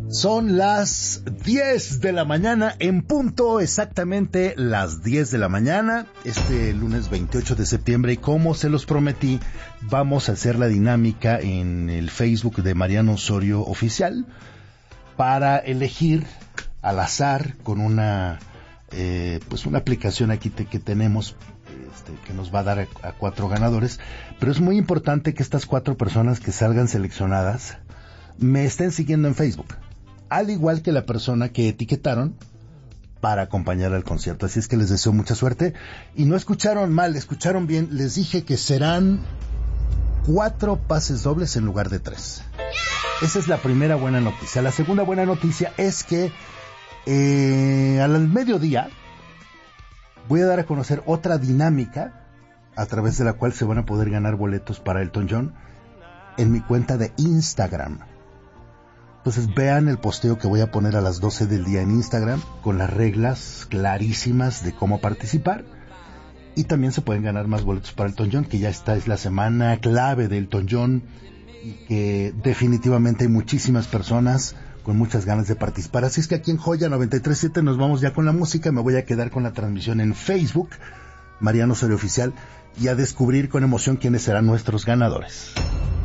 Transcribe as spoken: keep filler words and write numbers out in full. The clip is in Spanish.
Son las diez de la mañana en punto, exactamente las diez de la mañana, este lunes veintiocho de septiembre, y como se los prometí, vamos a hacer la dinámica en el Facebook de Mariano Osorio Oficial para elegir al azar con una eh, pues una aplicación aquí te, que tenemos este, que nos va a dar a, a cuatro ganadores, pero es muy importante que estas cuatro personas que salgan seleccionadas me estén siguiendo en Facebook, al igual que la persona que etiquetaron para acompañar al concierto. Así es que les deseo mucha suerte. Y no escucharon mal, escucharon bien. Les dije que serán cuatro pases dobles en lugar de tres. Esa es la primera buena noticia. La segunda buena noticia es que eh, al mediodía voy a dar a conocer otra dinámica a través de la cual se van a poder ganar boletos para Elton John en mi cuenta de Instagram. Entonces vean el posteo que voy a poner a las doce del día en Instagram con las reglas clarísimas de cómo participar, y también se pueden ganar más boletos para Elton John, que ya esta es la semana clave de Elton John y que definitivamente hay muchísimas personas con muchas ganas de participar. Así es que aquí en Joya noventa y tres punto siete nos vamos ya con la música. Me voy a quedar con la transmisión en Facebook, Mariano Osorio Oficial, y a descubrir con emoción quiénes serán nuestros ganadores.